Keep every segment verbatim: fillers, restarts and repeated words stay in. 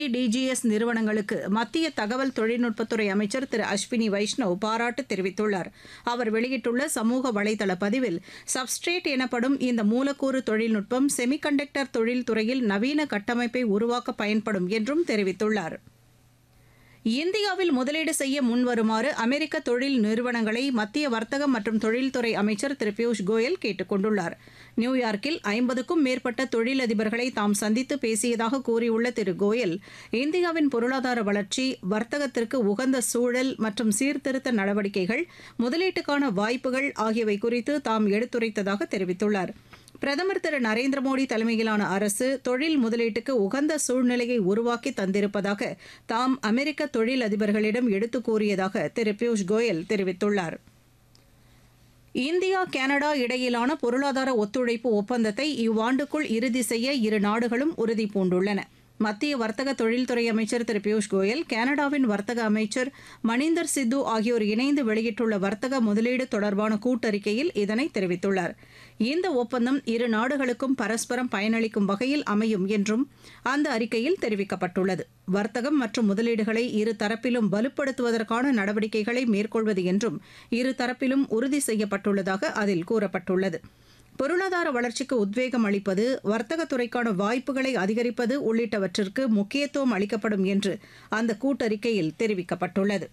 DGS நிறுவனங்களுக்கு மத்திய தகவல் தொழில்நுட்பத்துறை அமைச்சர் திரு அஸ்வினி வைஷ்ணவ் பாராட்டு தெரிவித்துள்ளார். அவர் வெளியிட்டுள்ள சமூக வலைதள பதிவில், சப்ஸ்ட்ரேட் எனப்படும் இந்த மூலக்கூறு தொழில்நுட்பம் செமிகண்டக்டர் தொழில் துறையில் நவீன கட்டமைப்பை உருவாக்க பயன்படும் என்றும் தெரிவித்துள்ளார். இந்தியாவில் முதலீடு செய்ய முன்வருமாறு அமெரிக்க தொழில் நிறுவனங்களை மத்திய வர்த்தகம் மற்றும் தொழில்துறை அமைச்சர் திரு பியூஷ் கோயல் கேட்டுக் கொண்டுள்ளார். நியூயார்க்கில் ஐம்பதுக்கும் மேற்பட்ட தொழிலதிபர்களை தாம் சந்தித்து பேசியதாக கூறியுள்ள திரு கோயல், இந்தியாவின் பொருளாதார வளர்ச்சி, வர்த்தகத்திற்கு உகந்த சூழல் மற்றும் சீர்திருத்த நடவடிக்கைகள், முதலீட்டுக்கான வாய்ப்புகள் ஆகியவை குறித்து தாம் எடுத்துரைத்ததாக தெரிவித்துள்ளார். பிரதமர் திரு நரேந்திர மோடி தலைமையிலான அரசு தொழில் முதலீட்டுக்கு உகந்த சூழ்நிலையை உருவாக்கி தந்திருப்பதாக தாம் அமெரிக்க தொழில் அதிபர்களிடம் எடுத்துக் கூறியதாக திரு பியூஷ் கோயல் தெரிவித்துள்ளார். இந்தியா கனடா இடையிலான பொருளாதார ஒத்துழைப்பு ஒப்பந்தத்தை இவ்வாண்டுக்குள் இறுதி செய்ய இரு நாடுகளும் உறுதி பூண்டுள்ளன. மத்திய வர்த்தக தொழில்துறை அமைச்சர் திரு பியூஷ் கோயல், கனடாவின் வர்த்தக அமைச்சர் மணிந்தர் சித்து ஆகியோர் இணைந்து வெளியிட்டுள்ள வர்த்தக முதலீடு தொடர்பான கூட்டறிக்கையில் இதனை தெரிவித்துள்ளார். இந்த ஒப்பந்தம் இரு நாடுகளுக்கும் பரஸ்பரம் பயனளிக்கும் வகையில் அமையும் என்றும் அந்த அறிக்கையில் தெரிவிக்கப்பட்டுள்ளது. வர்த்தகம் மற்றும் முதலீடுகளை இரு தரப்பிலும் வலுப்படுத்துவதற்கான நடவடிக்கைகளை மேற்கொள்வது என்றும் இரு தரப்பிலும் உறுதி செய்யப்பட்டுள்ளதாக அதில் கூறப்பட்டுள்ளது. பொருளாதார வளர்ச்சிக்கு உத்வேகம் அளிப்பது, வர்த்தகத்துறைக்கான வாய்ப்புகளை அதிகரிப்பது உள்ளிட்டவற்றிற்கு முக்கியத்துவம் அளிக்கப்படும் என்று அந்த கூட்டறிக்கையில் தெரிவிக்கப்பட்டுள்ளது.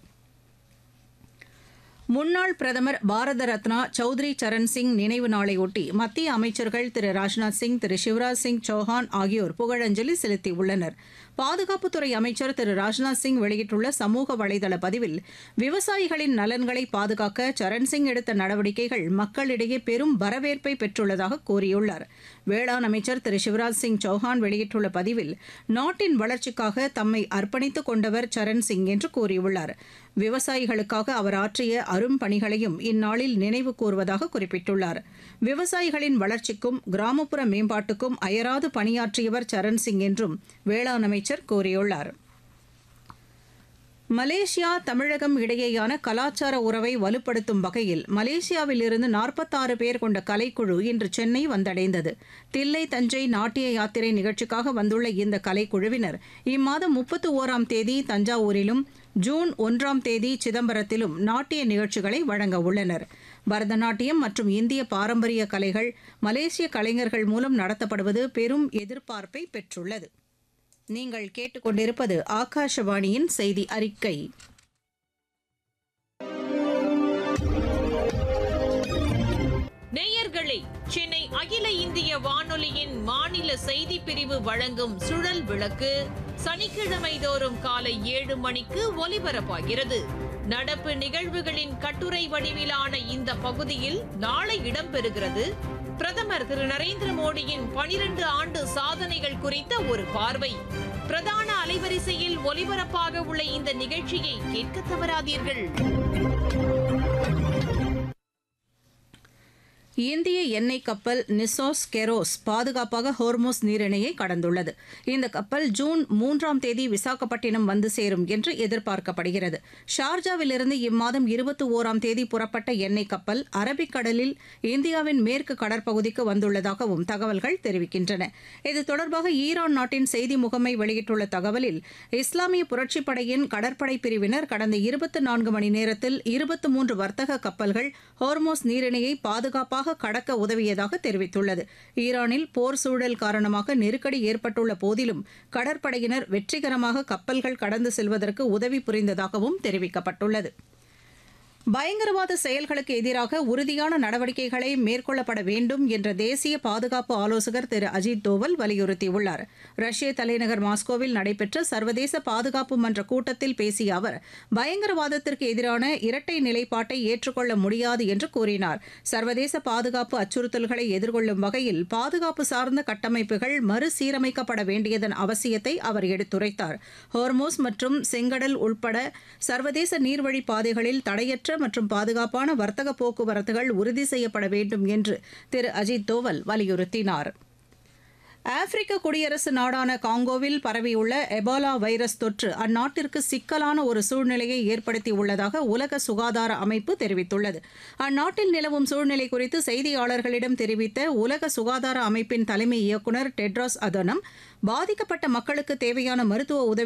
முன்னாள் பிரதமர் பாரத ரத்னா சௌத்ரி சரண் சிங் நினைவு நாளையொட்டி மத்திய அமைச்சர்கள் திரு ராஜ்நாத் சிங், திரு சிவராஜ் சிங் சௌஹான் ஆகியோர் புகழஞ்சலி செலுத்தியுள்ளனர். பாதுகாப்புத்துறை அமைச்சர் திரு ராஜ்நாத் சிங் வெளியிட்டுள்ள சமூக வலைதள பதிவில், விவசாயிகளின் நலன்களை பாதுகாக்க சரண் சிங் எடுத்த நடவடிக்கைகள் மக்களிடையே பெரும் வரவேற்பை பெற்றுள்ளதாக கூறியுள்ளார். வேளாண் அமைச்சர் திரு சிவராஜ் சிங் சௌஹான் வெளியிட்டுள்ள பதிவில், நாட்டின் வளர்ச்சிக்காக தம்மை அர்ப்பணித்துக் கொண்டவர் சரண் சிங் என்று கூறியுள்ளார். விவசாயிகளுக்காக அவர் ஆற்றிய அரும் பணிகளையும் இந்நாளில் நினைவு கூர்வதாக குறிப்பிட்டுள்ளார். விவசாயிகளின் வளர்ச்சிக்கும் கிராமப்புற மேம்பாட்டுக்கும் அயராது பணியாற்றியவர் சரண் சிங் என்றும் வேளாண் அமைச்சர் கூறியுள்ளார். மலேசியா தமிழகம் இடையேயான கலாச்சார உறவை வலுப்படுத்தும் வகையில் மலேசியாவிலிருந்து நாற்பத்தாறு பேர் கொண்ட கலைக்குழு இன்று சென்னை வந்தடைந்தது. தில்லை தஞ்சை நாட்டிய யாத்திரை நிகழ்ச்சிக்காக வந்துள்ள இந்த கலைக்குழுவினர் இம்மாதம் முப்பத்தி ஓராம் தேதி தஞ்சாவூரிலும் ஜூன் ஒன்றாம் தேதி சிதம்பரத்திலும் நாட்டிய நிகழ்ச்சிகளை வழங்க உள்ளனர். பரதநாட்டியம் மற்றும் இந்திய பாரம்பரிய கலைகள் மலேசிய கலைஞர்கள் மூலம் நடத்தப்படுவது பெரும் எதிர்பார்ப்பை பெற்றுள்ளது. நீங்கள் கேட்டுக்கொண்டிருப்பது ஆகாஷவாணியின் செய்தி அறிக்கை. நேயர்களே, சென்னை அகில இந்திய வானொலியின் மாநில செய்திப் பிரிவு வழங்கும் சுழல் விளக்கு சனிக்கிழமை தோறும் காலை ஏழு மணிக்கு ஒலிபரப்பாகிறது. நடப்பு நிகழ்வுகளின் கட்டுரை வடிவிலான இந்த பகுதியில் நாளை இடம்பெறுகிறது. பிரதமர் திரு நரேந்திர மோடியின் பனிரண்டு ஆண்டு சாதனைகள் குறித்த ஒரு பார்வை. பிரதான அலைவரிசையில் ஒலிபரப்பாக உள்ள இந்த நிகழ்ச்சியை கேட்க தவறாதீர்கள். இந்திய எண்ணெய் கப்பல் நிசோஸ் கெரோஸ் பாதுகாப்பாக ஹோர்மோஸ் நீரிணையை கடந்துள்ளது. இந்த கப்பல் ஜூன் மூன்றாம் தேதி விசாகப்பட்டினம் வந்து சேரும் என்று எதிர்பார்க்கப்படுகிறது. ஷார்ஜாவிலிருந்து இம்மாதம் இருபத்தி ஓராம் தேதி புறப்பட்ட எண்ணெய் கப்பல் அரபிக்கடலில் இந்தியாவின் மேற்கு கடற்பகுதிக்கு வந்துள்ளதாகவும் தகவல்கள் தெரிவிக்கின்றன. இது தொடர்பாக ஈரான் நாட்டின் செய்தி முகமை வெளியிட்டுள்ள தகவலில், இஸ்லாமிய புரட்சிப் படையின் கடற்படை பிரிவினர் கடந்த இருபத்தி நான்கு மணி நேரத்தில் இருபத்தி மூன்று வர்த்தக கப்பல்கள் ஹோர்மோஸ் நீரிணையை பாதுகாப்பாக கடக்க உதவியதாக தெரிவித்துள்ளது. ஈரானில் போர் சூழல் காரணமாக நெருக்கடி ஏற்பட்டுள்ள போதிலும் கடற்படையினர் வெற்றிகரமாக கப்பல்கள் கடந்து செல்வதற்கு உதவி புரிந்ததாகவும் தெரிவிக்கப்பட்டுள்ளது. பயங்கரவாத செயல்களுக்கு எதிராக உறுதியான நடவடிக்கைகளை மேற்கொள்ளப்பட வேண்டும் என்ற தேசிய பாதுகாப்பு ஆலோசகர் திரு அஜித் தோவல் வலியுறுத்தியுள்ளார். ரஷ்ய தலைநகர் மாஸ்கோவில் நடைபெற்ற சர்வதேச பாதுகாப்பு மன்ற கூட்டத்தில் பேசிய அவர், பயங்கரவாதத்திற்கு எதிரான இரட்டை நிலைப்பாட்டை ஏற்றுக்கொள்ள முடியாது என்று கூறினார். சர்வதேச பாதுகாப்பு அச்சுறுத்தல்களை எதிர்கொள்ளும் வகையில் பாதுகாப்பு சார்ந்த கட்டமைப்புகள் மறுசீரமைக்கப்பட வேண்டியதன் அவசியத்தை அவர் எடுத்துரைத்தார். ஹோர்மோஸ் மற்றும் செங்கடல் உட்பட சர்வதேச நீர்வழி பாதைகளில் தடையற்ற மற்றும் பாதுகாப்பான வர்த்தக போக்குவரத்துகள் உறுதி செய்யப்பட வேண்டும் என்று திரு அஜித் தோவல் வலியுறுத்தினார். ஆப்பிரிக்க குடியரசு நாடான காங்கோவில் பரவியுள்ள எபோலா வைரஸ் தொற்று அந்நாட்டிற்கு சிக்கலான ஒரு சூழ்நிலையை ஏற்படுத்தியுள்ளதாக உலக சுகாதார அமைப்பு தெரிவித்துள்ளது. அந்நாட்டில் நிலவும் சூழ்நிலை குறித்து செய்தியாளர்களிடம் தெரிவித்த உலக சுகாதார அமைப்பின் தலைமை இயக்குநர் டெட்ராஸ் அதனம், பாதிக்கப்பட்ட மக்களுக்கு தேவையான மருத்துவ உதவி